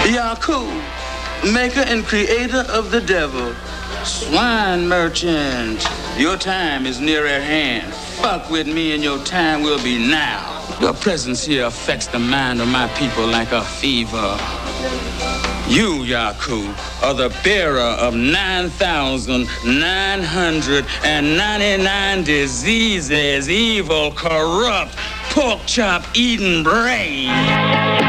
Yaku, maker and creator of the devil. Swine merchant, your time is near at hand. Fuck with me and your time will be now. Your presence here affects the mind of my people like a fever. You, Yaku, are the bearer of 9,999 diseases, evil, corrupt, pork chop eating brain.